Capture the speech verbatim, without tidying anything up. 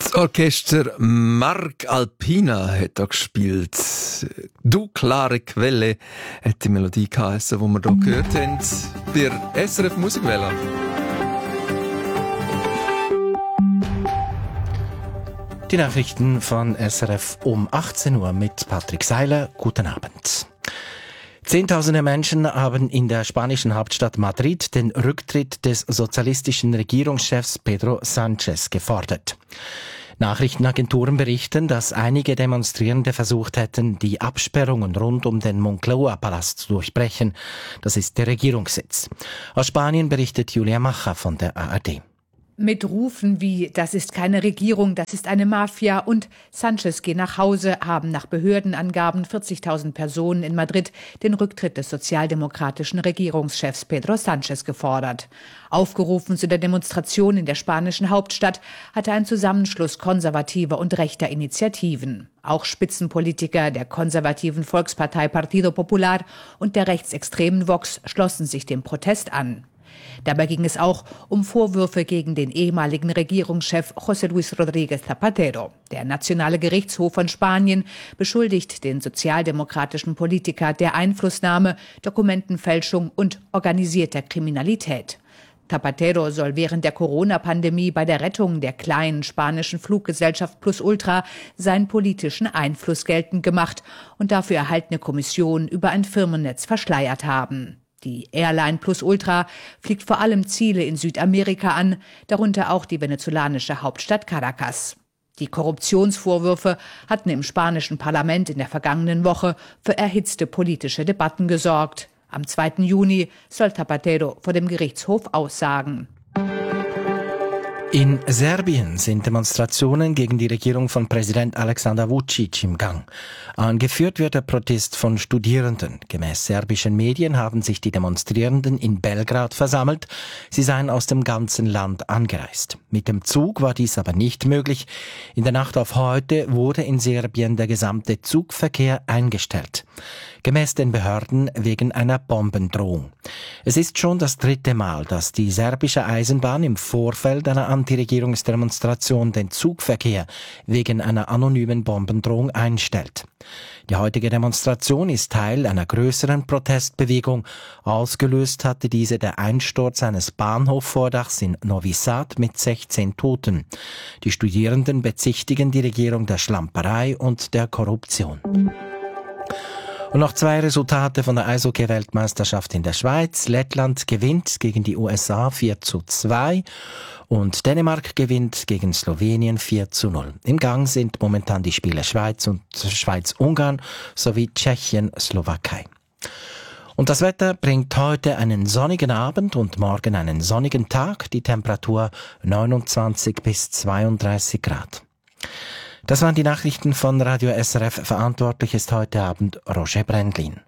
Das Orchester Mark Alpina hat da gespielt. «Du klare Quelle» hat die Melodie geheissen, die wir hier gehört haben. Der S R F Musikwelle. Die Nachrichten von S R F um achtzehn Uhr mit Patrick Seiler. Guten Abend. Zehntausende Menschen haben in der spanischen Hauptstadt Madrid den Rücktritt des sozialistischen Regierungschefs Pedro Sánchez gefordert. Nachrichtenagenturen berichten, dass einige Demonstrierende versucht hätten, die Absperrungen rund um den Moncloa-Palast zu durchbrechen. Das ist der Regierungssitz. Aus Spanien berichtet Julia Macher von der A R D. Mit Rufen wie „Das ist keine Regierung, das ist eine Mafia“ und „Sánchez, geh nach Hause“ haben nach Behördenangaben vierzigtausend Personen in Madrid den Rücktritt des sozialdemokratischen Regierungschefs Pedro Sánchez gefordert. Aufgerufen zu der Demonstration in der spanischen Hauptstadt hatte ein Zusammenschluss konservativer und rechter Initiativen. Auch Spitzenpolitiker der konservativen Volkspartei Partido Popular und der rechtsextremen Vox schlossen sich dem Protest an. Dabei ging es auch um Vorwürfe gegen den ehemaligen Regierungschef José Luis Rodríguez Zapatero. Der Nationale Gerichtshof von Spanien beschuldigt den sozialdemokratischen Politiker der Einflussnahme, Dokumentenfälschung und organisierter Kriminalität. Zapatero soll während der Corona-Pandemie bei der Rettung der kleinen spanischen Fluggesellschaft Plus Ultra seinen politischen Einfluss geltend gemacht und dafür erhaltene Kommissionen über ein Firmennetz verschleiert haben. Die Airline Plus Ultra fliegt vor allem Ziele in Südamerika an, darunter auch die venezolanische Hauptstadt Caracas. Die Korruptionsvorwürfe hatten im spanischen Parlament in der vergangenen Woche für erhitzte politische Debatten gesorgt. Am zweiten Juni soll Zapatero vor dem Gerichtshof aussagen. In Serbien sind Demonstrationen gegen die Regierung von Präsident Aleksandar Vučić im Gang. Angeführt wird der Protest von Studierenden. Gemäß serbischen Medien haben sich die Demonstrierenden in Belgrad versammelt. Sie seien aus dem ganzen Land angereist. Mit dem Zug war dies aber nicht möglich. In der Nacht auf heute wurde in Serbien der gesamte Zugverkehr eingestellt. Gemäß den Behörden wegen einer Bombendrohung. Es ist schon das dritte Mal, dass die serbische Eisenbahn im Vorfeld einer Antiregierungsdemonstration den Zugverkehr wegen einer anonymen Bombendrohung einstellt. Die heutige Demonstration ist Teil einer größeren Protestbewegung. Ausgelöst hatte diese der Einsturz eines Bahnhofvordachs in Novi Sad mit sechzehn Toten. Die Studierenden bezichtigen die Regierung der Schlamperei und der Korruption. Und noch zwei Resultate von der Eishockey-Weltmeisterschaft in der Schweiz. Lettland gewinnt gegen die U S A vier zu zwei und Dänemark gewinnt gegen Slowenien vier zu null. Im Gang sind momentan die Spiele Schweiz und Schweiz-Ungarn sowie Tschechien-Slowakei. Und das Wetter bringt heute einen sonnigen Abend und morgen einen sonnigen Tag. Die Temperatur neunundzwanzig bis zweiunddreißig Grad. Das waren die Nachrichten von Radio S R F. Verantwortlich ist heute Abend Roger Brendlin.